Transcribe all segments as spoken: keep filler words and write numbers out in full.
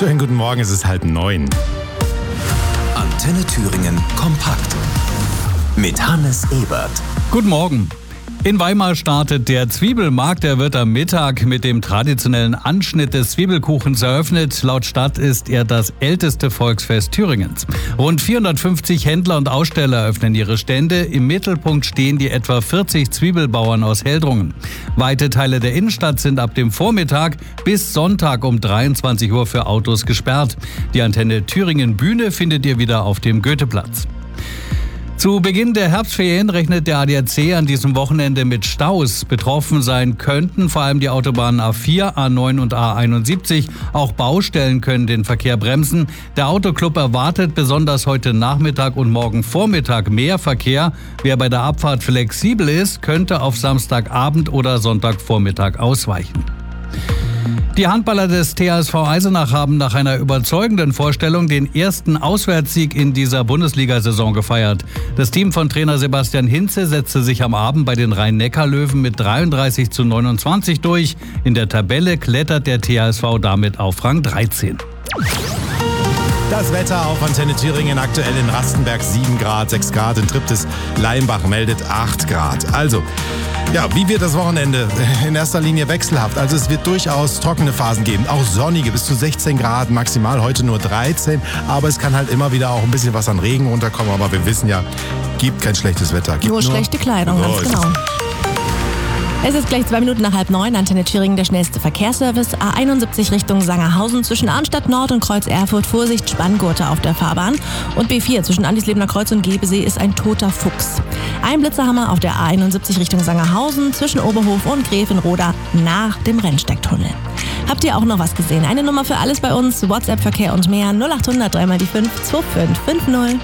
Schönen guten Morgen, es ist halb neun. Antenne Thüringen kompakt mit Hannes Ebert. Guten Morgen. In Weimar startet der Zwiebelmarkt. Der wird am Mittag mit dem traditionellen Anschnitt des Zwiebelkuchens eröffnet. Laut Stadt ist er das älteste Volksfest Thüringens. Rund vierhundertfünfzig Händler und Aussteller eröffnen ihre Stände. Im Mittelpunkt stehen die etwa vierzig Zwiebelbauern aus Heldrungen. Weite Teile der Innenstadt sind ab dem Vormittag bis Sonntag um dreiundzwanzig Uhr für Autos gesperrt. Die Antenne Thüringen Bühne findet ihr wieder auf dem Goetheplatz. Zu Beginn der Herbstferien rechnet der A D A C an diesem Wochenende mit Staus. Betroffen sein könnten vor allem die Autobahnen A vier, A neun und A einundsiebzig. Auch Baustellen können den Verkehr bremsen. Der Autoclub erwartet besonders heute Nachmittag und morgen Vormittag mehr Verkehr. Wer bei der Abfahrt flexibel ist, könnte auf Samstagabend oder Sonntagvormittag ausweichen. Die Handballer des T H S V Eisenach haben nach einer überzeugenden Vorstellung den ersten Auswärtssieg in dieser Bundesliga-Saison gefeiert. Das Team von Trainer Sebastian Hinze setzte sich am Abend bei den Rhein-Neckar-Löwen mit dreiunddreißig zu neunundzwanzig durch. In der Tabelle klettert der T H S V damit auf Rang dreizehn. Das Wetter auf Antenne Thüringen aktuell in Rastenberg sieben Grad, sechs Grad, in Triptis Leimbach meldet acht Grad. Also, ja, wie wird das Wochenende? In erster Linie wechselhaft. Also es wird durchaus trockene Phasen geben, auch sonnige bis zu sechzehn Grad, maximal heute nur dreizehn. Aber es kann halt immer wieder auch ein bisschen was an Regen runterkommen. Aber wir wissen ja, gibt kein schlechtes Wetter. Gibt nur, nur schlechte Kleidung, ganz oh, genau. Es ist gleich zwei Minuten nach halb neun. Antenne Thüringen, der schnellste Verkehrsservice. A einundsiebzig Richtung Sangerhausen zwischen Arnstadt Nord und Kreuz Erfurt. Vorsicht, Spanngurte auf der Fahrbahn. Und B vier zwischen Andislebener Kreuz und Gebesee ist ein toter Fuchs. Ein Blitzerhammer auf der A einundsiebzig Richtung Sangerhausen zwischen Oberhof und Grevenroda nach dem Rennsteigtunnel. Habt ihr auch noch was gesehen? Eine Nummer für alles bei uns. WhatsApp-Verkehr und mehr. null acht hundert drei mal die fünf zwei fünf fünf null.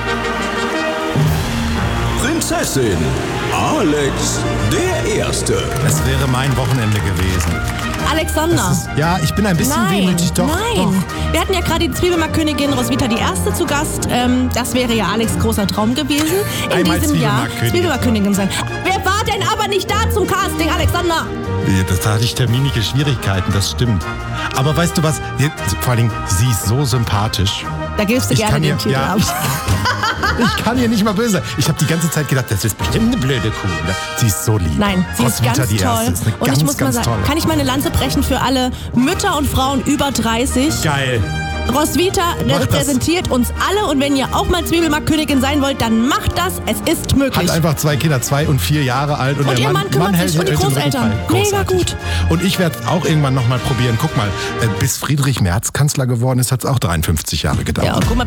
Prinzessin Alex der Erste. Es wäre mein Wochenende gewesen. Alexander. Ist, ja, ich bin ein bisschen Nein, wehmütig, doch. Nein, doch. Wir hatten ja gerade die Zwiebelmarktkönigin Roswitha die Erste zu Gast. Ähm, das wäre ja Alex' großer Traum gewesen, in Einmal diesem Jahr Zwiebelmarktkönigin. Zwiebelmarktkönigin sein. Wer war denn aber nicht da zum Casting, Alexander? Da hatte ich terminliche Schwierigkeiten, das stimmt. Aber weißt du was, vor allem, sie ist so sympathisch. Da gibst du Ich gerne kann den ihr- Titel ja. ab. Ich kann ihr nicht mal böse sein. Ich habe die ganze Zeit gedacht, das ist bestimmt eine blöde Kuh. Ne? Sie ist so lieb. Nein, sie ist Roswitha ganz die toll. Erste ist eine und ganz, ich muss mal ganz sagen, tolle. kann ich meine Lanze brechen für alle Mütter und Frauen über dreißig? Geil. Roswitha Mach repräsentiert uns alle und wenn ihr auch mal Zwiebelmarktkönigin sein wollt, dann macht das. Es ist möglich. Hat einfach zwei Kinder, zwei und vier Jahre alt. Und, Und der ihr Mann kümmert sich um die hält den Rücken Großeltern. frei. Mega Großartig. gut. Und ich werde auch irgendwann noch mal probieren. Guck mal, äh, bis Friedrich Merz Kanzler geworden ist, hat es auch dreiundfünfzig Jahre gedauert. Ja, und guck mal,